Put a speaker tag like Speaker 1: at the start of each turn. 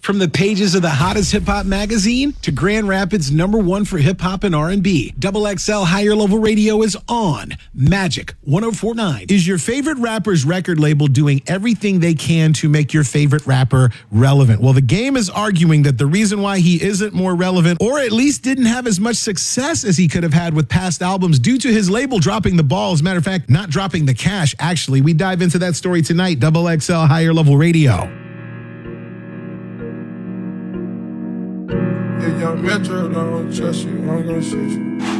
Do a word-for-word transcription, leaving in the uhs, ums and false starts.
Speaker 1: From the pages of the hottest hip-hop magazine to Grand Rapids' number one for hip-hop and R and B, Double X L Higher Level Radio is on. Magic one oh four point nine. Is your favorite rapper's record label doing everything they can to make your favorite rapper relevant? Well, the game is arguing that the reason why he isn't more relevant, or at least didn't have as much success as he could have had with past albums, due to his label dropping the ball. As a matter of fact, not dropping the cash, actually. We dive into that story tonight. Double X L Higher Level Radio.
Speaker 2: Yeah, young Metro, don't trust you, I'm gonna shoot you.